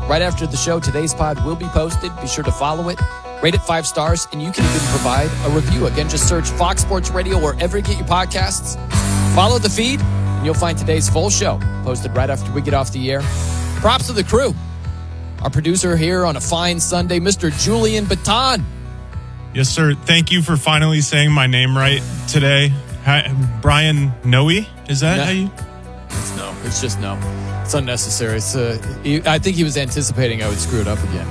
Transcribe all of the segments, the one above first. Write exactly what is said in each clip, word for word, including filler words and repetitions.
Right after the show, today's pod will be posted. Be sure to follow it. Rate it five stars, and you can even provide a review. Again, just search Fox Sports Radio wherever you get your podcasts. Follow the feed, and you'll find today's full show posted right after we get off the air. Props to the crew. Our producer here on a fine Sunday, Mister Julian Baton. Yes, sir. Thank you for finally saying my name right today. Hi, Brian Noe? Is that no. how you? It's no. It's just no. It's unnecessary. It's uh, he, I think he was anticipating I would screw it up again.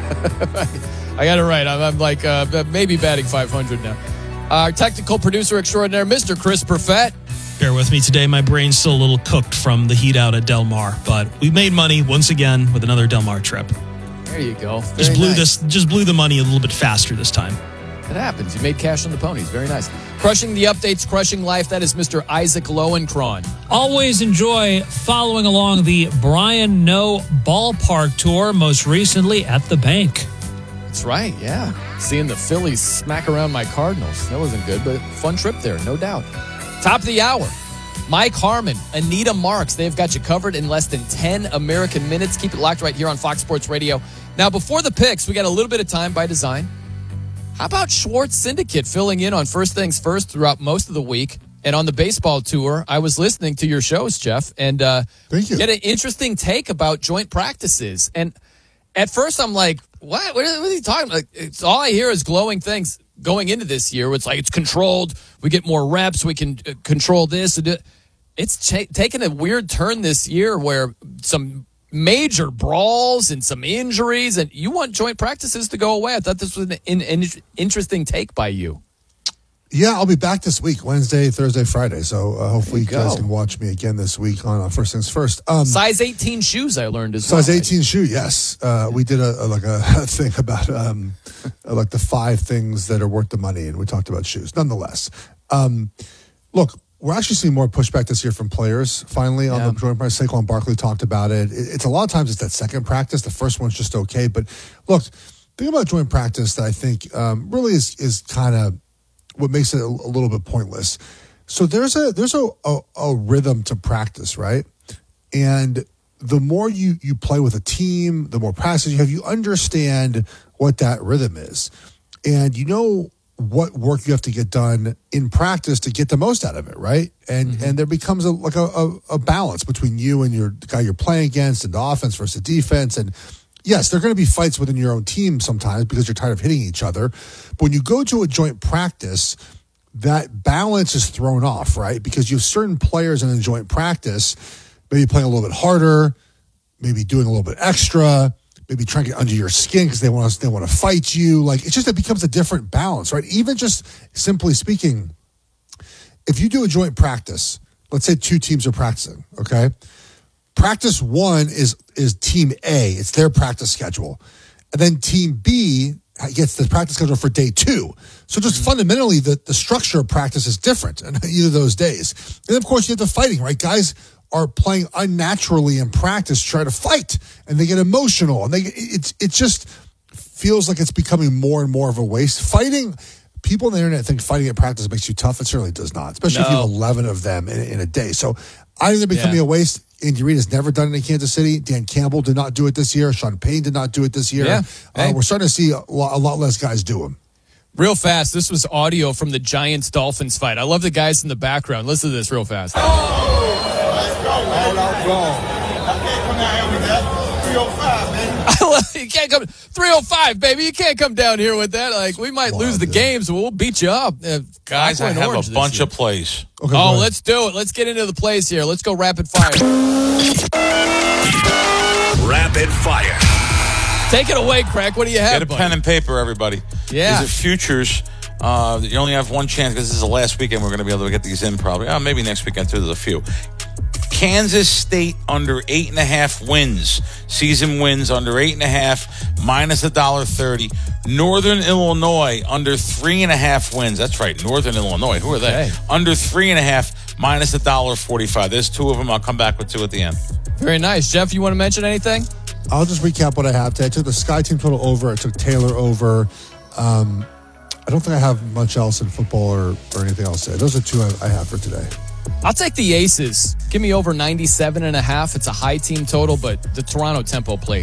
I got it right. I'm, I'm like uh, maybe batting five hundred now. Our technical producer extraordinaire, Mister Chris Perfett. Bear with me today. My brain's still a little cooked from the heat out at Del Mar, but we made money once again with another Del Mar trip. There you go. Very just blew nice. this. Just blew the money a little bit faster this time. It happens. You made cash on the ponies. Very nice. Crushing the updates, crushing life. That is Mister Isaac Lowenkron. Always enjoy following along the Brian No Ballpark Tour, most recently at the bank. That's right, yeah. Seeing the Phillies smack around my Cardinals. That wasn't good, but fun trip there, no doubt. Top of the hour. Mike Harmon, Anita Marks. They've got you covered in less than ten American minutes. Keep it locked right here on Fox Sports Radio. Now, before the picks, we got a little bit of time by design. How about Schwartz Syndicate filling in on First Things First throughout most of the week? And on the baseball tour, I was listening to your shows, Jeff, and uh, Thank you. Get an interesting take about joint practices. And at first, I'm like, what? What are you talking about? Like, it's, all I hear is glowing things going into this year. It's like it's controlled. We get more reps. We can uh, control this. And it. It's ch- taken a weird turn this year where some major brawls and some injuries, and you want joint practices to go away. I thought this was an, an, an interesting take by you. Yeah, I'll be back this week, Wednesday, Thursday, Friday. So uh, hopefully you, you guys go. can watch me again this week on uh, First Things First. Um, Size eighteen shoes, I learned as size well. Size eighteen shoe, yes. Uh, we did a, a like a, a thing about um, like the five things that are worth the money, and we talked about shoes. Nonetheless, um, look, we're actually seeing more pushback this year from players. Finally, on yeah. the joint practice, Saquon Barkley talked about it. it. It's a lot of times it's that second practice. The first one's just okay, but look, the thing about joint practice that I think um, really is is kind of what makes it a, a little bit pointless. So there's a there's a, a a rhythm to practice, right? And the more you you play with a team, the more practice you have, you understand what that rhythm is, and you know what work you have to get done in practice to get the most out of it, right? And mm-hmm. and there becomes a like a, a, a balance between you and your the guy you're playing against, and the offense versus the defense. And yes, there are going to be fights within your own team sometimes because you're tired of hitting each other. But when you go to a joint practice, that balance is thrown off, right? Because you have certain players in a joint practice, maybe playing a little bit harder, maybe doing a little bit extra, maybe trying to get under your skin because they want to they want to fight you. Like, it's just, it becomes a different balance, right? Even just simply speaking, if you do a joint practice, let's say two teams are practicing, okay? Practice one is is team A. It's their practice schedule. And then team B gets the practice schedule for day two. So just mm-hmm. fundamentally, the, the structure of practice is different in either of those days. And of course, you have the fighting, right? Guys are playing unnaturally in practice, try to fight, and they get emotional. And they it's it just feels like it's becoming more and more of a waste. Fighting, people on the internet think fighting at practice makes you tough. It certainly does not, especially no. if you have eleven of them in, in a day. So I think they're becoming yeah. a waste. Andy Reid has never done it in Kansas City. Dan Campbell did not do it this year. Sean Payne did not do it this year. Yeah. Hey. Uh, we're starting to see a lot, a lot less guys do them. Real fast, this was audio from the Giants-Dolphins fight. I love the guys in the background. Listen to this real fast. Oh, let's go, man. Let's go. I can't come down here with that. three oh five, man. You can't come three oh five, baby. You can't come down here with that. Like, we might Wow, lose the dude. game, so we'll beat you up. Uh, Guys, I have Orange a this bunch year. of plays. Okay, Oh, go let's do it. Let's get into the plays here. Let's go rapid fire. Rapid fire. Take it away, Craig. What do you have, Get a buddy? pen and paper, everybody. Yeah. These are futures. Uh, you only have one chance because this is the last weekend we're going to be able to get these in probably. Oh, maybe next weekend, too. There's a few. Kansas State under eight and a half wins. Season wins under eight and a half, minus a dollar thirty. Northern Illinois under three and a half wins. That's right, Northern Illinois. Who are they? Okay. Under three and a half, minus a dollar forty-five. There's two of them. I'll come back with two at the end. Very nice. Jeff, you want to mention anything? I'll just recap what I have today. I took the Sky Team total over. I took Taylor over. Um, I don't think I have much else in football or, or anything else today. Those are two I, I have for today. I'll take the Aces. Give me over ninety-seven and a half. It's a high team total, but the Toronto Tempo play